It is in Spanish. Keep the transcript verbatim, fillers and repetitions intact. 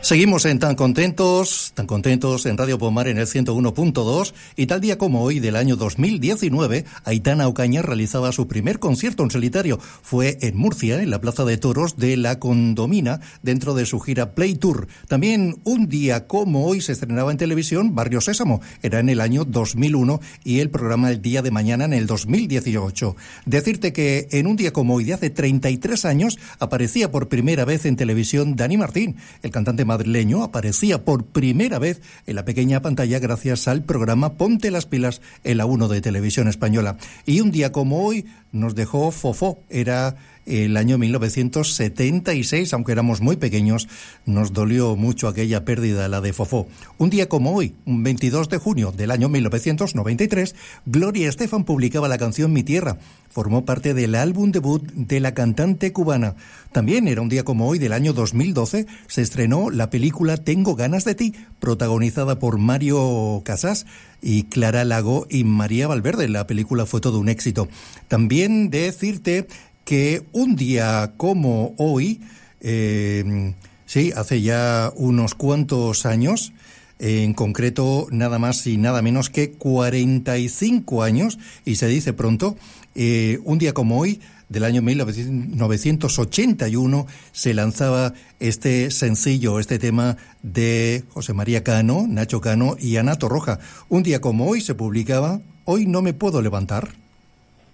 Seguimos en Tan Contentos, Tan Contentos en Radio Pomar en el ciento uno punto dos, y tal día como hoy del año dos mil diecinueve, Aitana Ocaña realizaba su primer concierto en solitario. Fue en Murcia, en la Plaza de Toros de La Condomina, dentro de su gira Play Tour. También un día como hoy se estrenaba en televisión Barrio Sésamo, era en el año dos mil uno, y el programa El Día de Mañana en el dos mil dieciocho. Decirte que en un día como hoy de hace treinta y tres años aparecía por primera vez en televisión Dani Martín, el cantante madrileño, aparecía por primera vez en la pequeña pantalla gracias al programa Ponte las pilas en la uno de Televisión Española. Y un día como hoy nos dejó Fofó, era el año mil novecientos setenta y seis, aunque éramos muy pequeños, nos dolió mucho aquella pérdida, la de Fofó. Un día como hoy, un veintidós de junio del año mil novecientos noventa y tres, Gloria Estefan publicaba la canción Mi Tierra. Formó parte del álbum debut de la cantante cubana. También era un día como hoy del año dos mil doce, se estrenó la película Tengo ganas de ti, protagonizada por Mario Casas y Clara Lago y María Valverde. La película fue todo un éxito. También decirte que un día como hoy, eh, sí, hace ya unos cuantos años, en concreto nada más y nada menos que cuarenta y cinco años, y se dice pronto, eh, un día como hoy, del año mil novecientos ochenta y uno, se lanzaba este sencillo, este tema de José María Cano, Nacho Cano y Ana Torroja. Un día como hoy se publicaba Hoy no me puedo levantar.